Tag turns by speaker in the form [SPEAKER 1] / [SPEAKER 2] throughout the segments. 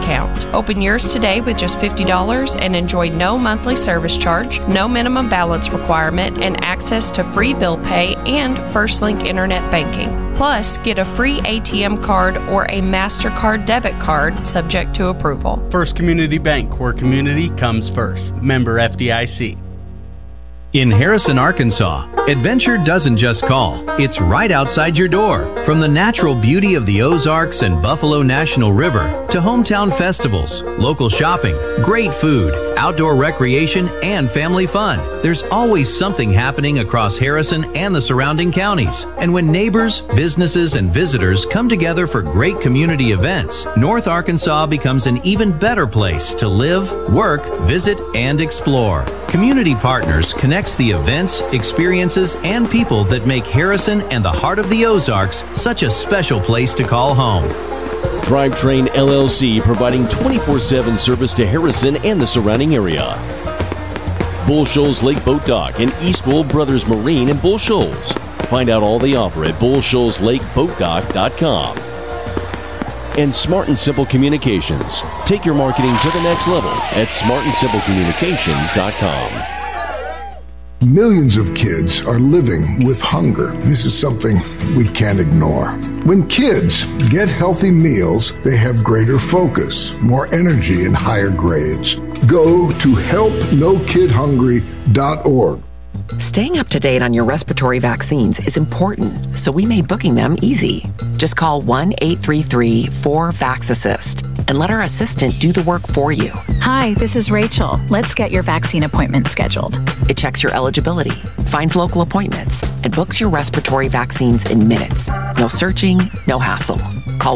[SPEAKER 1] account. Open yours today with just $50 and enjoy no monthly service charge, no minimum balance requirement, and access to free bill pay and FirstLink Internet banking. Plus, get a free ATM card or a MasterCard debit card subject to approval.
[SPEAKER 2] First Community Bank, where community comes first. Member FDIC.
[SPEAKER 3] In Harrison, Arkansas, adventure doesn't just call. It's right outside your door. From the natural beauty of the Ozarks and Buffalo National River to hometown festivals, local shopping, great food, outdoor recreation, and family fun, there's always something happening across Harrison and the surrounding counties. And when neighbors, businesses, and visitors come together for great community events, North Arkansas becomes an even better place to live, work, visit, and explore. Community Partners connects the events, experiences, and people that make Harrison and the heart of the Ozarks such a special place to call home.
[SPEAKER 4] Drivetrain LLC, providing 24/7 service to Harrison and the surrounding area. Bull Shoals Lake Boat Dock and Eastwell Brothers Marine in Bull Shoals. Find out all they offer at bullshoalslakeboatdock.com. And Smart and Simple Communications. Take your marketing to the next level at smartandsimplecommunications.com.
[SPEAKER 5] Millions of kids are living with hunger. This is something we can't ignore. When kids get healthy meals, they have greater focus, more energy, and higher grades. Go to helpnokidhungry.org.
[SPEAKER 6] Staying up to date on your respiratory vaccines is important, so we made booking them easy. Just call 1-833-4VAX-ASSIST and let our assistant do the work for you.
[SPEAKER 7] Hi, this is Rachel. Let's get your vaccine appointment scheduled.
[SPEAKER 6] It checks your eligibility, finds local appointments, and books your respiratory vaccines in minutes. No searching, no hassle. Call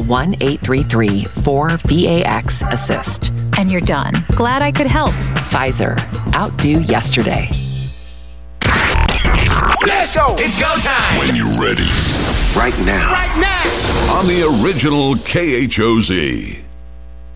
[SPEAKER 6] 1-833-4VAX-ASSIST.
[SPEAKER 7] And you're done. Glad I could help.
[SPEAKER 6] Pfizer. Outdo yesterday.
[SPEAKER 8] Let's go! It's go time!
[SPEAKER 9] When you're ready.
[SPEAKER 8] Right now.
[SPEAKER 9] On the original KHOZ.